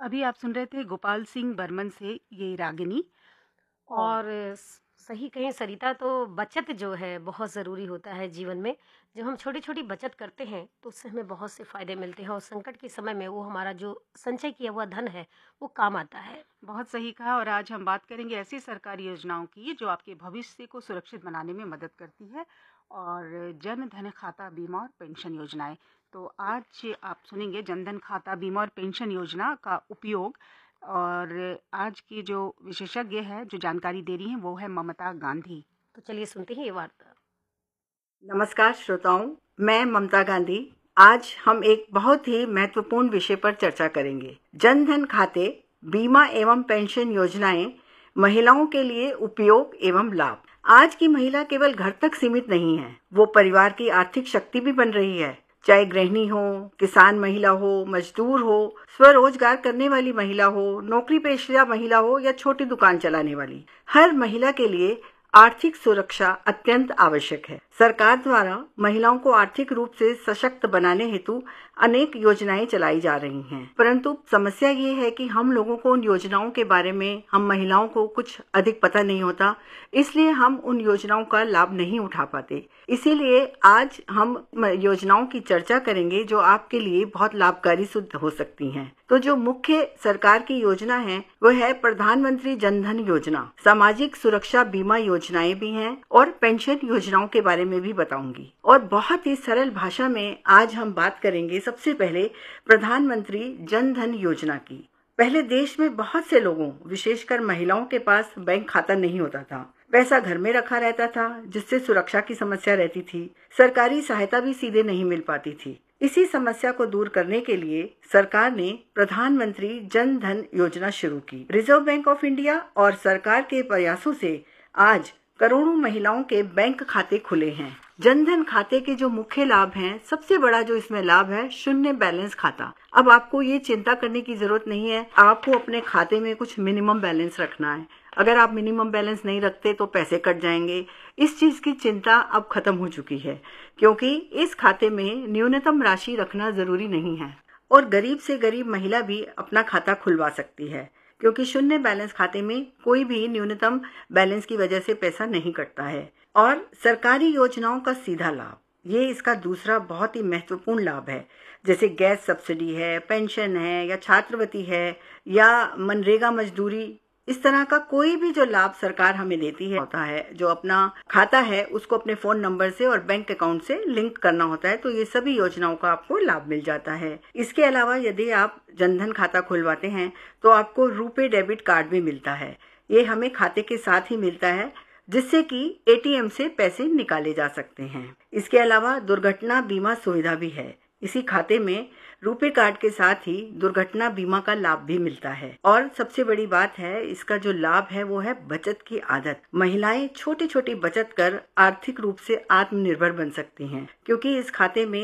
अभी आप सुन रहे थे गोपाल सिंह बर्मन से ये रागिनी। और और सही कहें सरिता तो बचत जो है बहुत ज़रूरी होता है जीवन में। जब हम छोटी-छोटी बचत करते हैं तो उससे हमें बहुत से फ़ायदे मिलते हैं और संकट के समय में वो हमारा जो संचय किया हुआ धन है वो काम आता है। बहुत सही कहा। और आज हम बात करेंगे ऐसी सरकारी योजनाओं की जो आपके भविष्य को सुरक्षित बनाने में मदद करती है, और जन धन खाता बीमा और पेंशन योजनाएं। तो आज आप सुनेंगे जन धन खाता बीमा और पेंशन योजना का उपयोग। और आज की जो विशेषज्ञ है जो जानकारी दे रही हैं वो है ममता गांधी। तो चलिए सुनते हैं ये वार्ता। नमस्कार श्रोताओं, मैं ममता गांधी। आज हम एक बहुत ही महत्वपूर्ण विषय पर चर्चा करेंगे। जन धन खाते, बीमा एवं पेंशन योजनाएं, महिलाओं के लिए उपयोग एवं लाभ। आज की महिला केवल घर तक सीमित नहीं है, वो परिवार की आर्थिक शक्ति भी बन रही है। चाहे गृहिणी हो, किसान महिला हो, मजदूर हो, स्वरोजगार करने वाली महिला हो, नौकरी पेशा महिला हो या छोटी दुकान चलाने वाली, हर महिला के लिए आर्थिक सुरक्षा अत्यंत आवश्यक है। सरकार द्वारा महिलाओं को आर्थिक रूप से सशक्त बनाने हेतु अनेक योजनाएं चलाई जा रही हैं, परंतु समस्या ये है कि हम लोगों को उन योजनाओं के बारे में, हम महिलाओं को कुछ अधिक पता नहीं होता, इसलिए हम उन योजनाओं का लाभ नहीं उठा पाते। इसीलिए आज हम योजनाओं की चर्चा करेंगे जो आपके लिए बहुत लाभकारी सिद्ध हो सकती हैं। तो जो मुख्य सरकार की योजना है वो है प्रधानमंत्री जन धन योजना। सामाजिक सुरक्षा बीमा योजनाएं भी हैं और पेंशन योजनाओं के बारे में भी बताऊंगी। और बहुत ही सरल भाषा में आज हम बात करेंगे सबसे पहले प्रधानमंत्री जन धन योजना की। पहले देश में बहुत से लोगों, विशेषकर महिलाओं के पास बैंक खाता नहीं होता था। पैसा घर में रखा रहता था, जिससे सुरक्षा की समस्या रहती थी। सरकारी सहायता भी सीधे नहीं मिल पाती थी। इसी समस्या को दूर करने के लिए सरकार ने प्रधानमंत्री जन धन योजना शुरू की। रिजर्व बैंक ऑफ इंडिया और सरकार के प्रयासों से आज करोड़ों महिलाओं के बैंक खाते खुले हैं। जन धन खाते के जो मुख्य लाभ हैं, सबसे बड़ा जो इसमें लाभ है, शून्य बैलेंस खाता। अब आपको ये चिंता करने की जरूरत नहीं है, आपको अपने खाते में कुछ मिनिमम बैलेंस रखना है। अगर आप मिनिमम बैलेंस नहीं रखते तो पैसे कट जाएंगे। इस चीज की चिंता अब खत्म हो चुकी है, क्योंकि इस खाते में न्यूनतम राशि रखना जरूरी नहीं है और गरीब से गरीब महिला भी अपना खाता खुलवा सकती है, क्योंकि शून्य बैलेंस खाते में कोई भी न्यूनतम बैलेंस की वजह से पैसा नहीं कटता है। और सरकारी योजनाओं का सीधा लाभ, ये इसका दूसरा बहुत ही महत्वपूर्ण लाभ है। जैसे गैस सब्सिडी है, पेंशन है, या छात्रवृत्ति है, या मनरेगा मजदूरी, इस तरह का कोई भी जो लाभ सरकार हमें देती है होता है, जो अपना खाता है उसको अपने फोन नंबर से और बैंक अकाउंट से लिंक करना होता है, तो ये सभी योजनाओं का आपको लाभ मिल जाता है। इसके अलावा यदि आप जनधन खाता खुलवाते हैं तो आपको रुपे डेबिट कार्ड भी मिलता है। ये हमें खाते के साथ ही मिलता है, जिससे कि एटीएम से पैसे निकाले जा सकते हैं। इसके अलावा दुर्घटना बीमा सुविधा भी है। इसी खाते में रुपे कार्ड के साथ ही दुर्घटना बीमा का लाभ भी मिलता है। और सबसे बड़ी बात है, इसका जो लाभ है वो है बचत की आदत। महिलाएं छोटी छोटी बचत कर आर्थिक रूप से आत्मनिर्भर बन सकती हैं, क्योंकि इस खाते में